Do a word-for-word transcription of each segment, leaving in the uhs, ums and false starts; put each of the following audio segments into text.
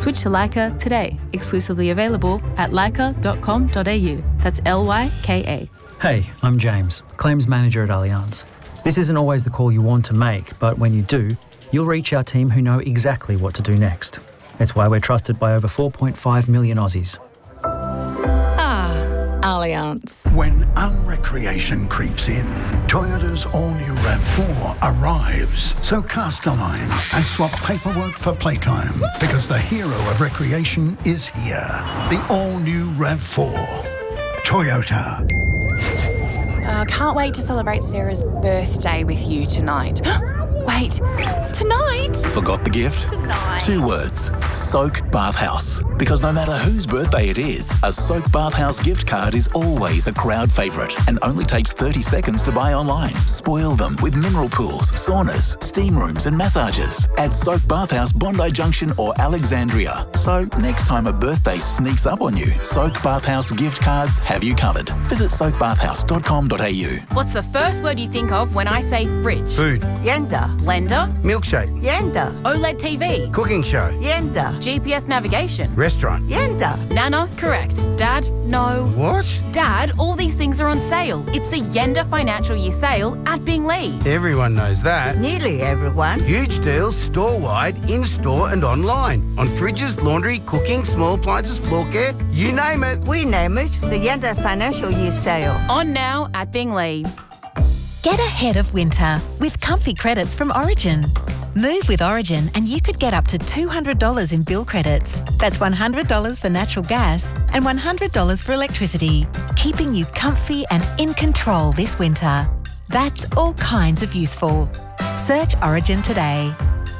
Switch to Leica today. Exclusively available at leica dot com dot a u. That's L Y K A. Hey, I'm James, Claims Manager at Allianz. This isn't always the call you want to make, but when you do, you'll reach our team who know exactly what to do next. It's why we're trusted by over four point five million Aussies. Ah, Allianz. When unrecreation creeps in, Toyota's all-new RAV four arrives. So cast a line and swap paperwork for playtime, because the hero of recreation is here. The all-new RAV four. Toyota. Uh, can't wait to celebrate Sarah's birthday with you tonight. Wait, tonight? Forgot the gift? Tonight. Two words. Soak Bathhouse. Because no matter whose birthday it is, a Soak Bathhouse gift card is always a crowd favourite and only takes thirty seconds to buy online. Spoil them with mineral pools, saunas, steam rooms and massages. Add Soak Bathhouse Bondi Junction or Alexandria. So next time a birthday sneaks up on you, Soak Bathhouse gift cards have you covered. Visit soak bathhouse dot com dot a u. What's the first word you think of when I say fridge? Food. Yenda. Blender? Milkshake. Yenda. OLED T V? Cooking show. Yenda. G P S navigation? Restaurant. Yenda. Nana? Correct. Dad? No. What? Dad, all these things are on sale. It's the Yenda Financial Year Sale at Binglee. Everyone knows that. Nearly everyone. Huge deals store-wide, in-store and online. On fridges, laundry, cooking, small appliances, floor care, you name it. We name it the Yenda Financial Year Sale. On now at Binglee. Get ahead of winter with comfy credits from Origin. Move with Origin and you could get up to two hundred dollars in bill credits. That's one hundred dollars for natural gas and one hundred dollars for electricity, keeping you comfy and in control this winter. That's all kinds of useful. Search Origin today.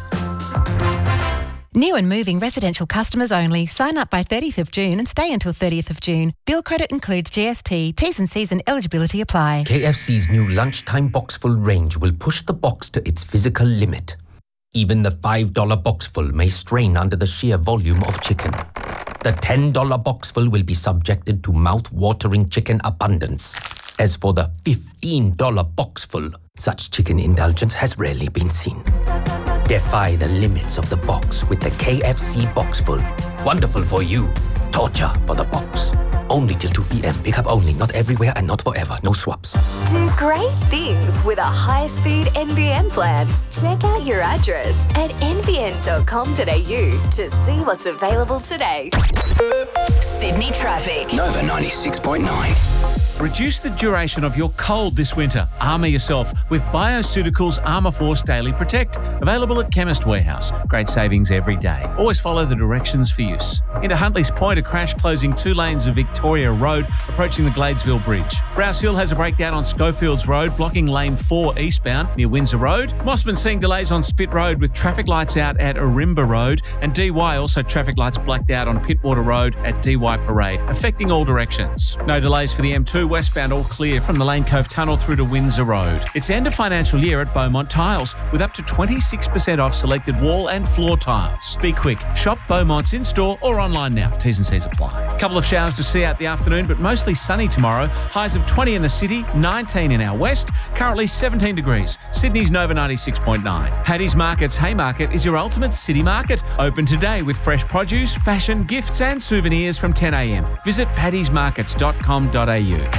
New and moving residential customers only. Sign up by thirtieth of June and stay until thirtieth of June. Bill credit includes G S T. T's and C's and eligibility apply. K F C's new lunchtime boxful range will push the box to its physical limit. Even the five dollar boxful may strain under the sheer volume of chicken. The ten dollar boxful will be subjected to mouth-watering chicken abundance. As for the fifteen dollar boxful, such chicken indulgence has rarely been seen. Defy the limits of the box with the K F C Boxful. Wonderful for you. Torture for the box. Only till two p.m. Pick up only. Not everywhere and not forever. No swaps. Do great things with a high-speed N B N plan. Check out your address at n b n dot com dot a u to see what's available today. Sydney traffic. Nova ninety-six point nine. Reduce the duration of your cold this winter. Armour yourself with Bioceuticals Armour Force Daily Protect. Available at Chemist Warehouse. Great savings every day. Always follow the directions for use. Into Huntley's Point, a crash closing two lanes of Victoria Road, approaching the Gladesville Bridge. Rouse Hill has a breakdown on Schofields Road, blocking lane four eastbound near Windsor Road. Mossman seeing delays on Spit Road with traffic lights out at Arimba Road. And D Y also traffic lights blacked out on Pittwater Road at D Y Parade, affecting all directions. No delays for the M two westbound, all clear from the Lane Cove Tunnel through to Windsor Road. It's end of financial year at Beaumont Tiles with up to twenty-six percent off selected wall and floor tiles. Be quick. Shop Beaumont's in-store or online now. T's and C's apply. Couple of showers to see out the afternoon, but mostly sunny tomorrow. Highs of twenty in the city, nineteen in our west. Currently seventeen degrees. Sydney's Nova ninety-six point nine. Paddy's Market's Haymarket is your ultimate city market. Open today with fresh produce, fashion, gifts and souvenirs from ten a.m. Visit paddys markets dot com dot a u.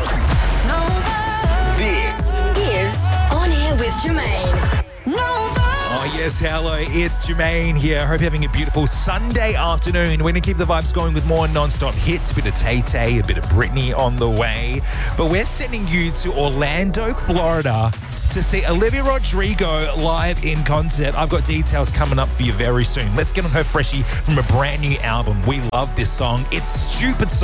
This is On Air with Jermaine. Oh, yes, hello, it's Jermaine here. Hope you're having a beautiful Sunday afternoon. We're going to keep the vibes going with more non-stop hits, a bit of Tay-Tay, a bit of Britney on the way. But we're sending you to Orlando, Florida to see Olivia Rodrigo live in concert. I've got details coming up for you very soon. Let's get on her freshie from a brand new album. We love this song. It's Stupid Song.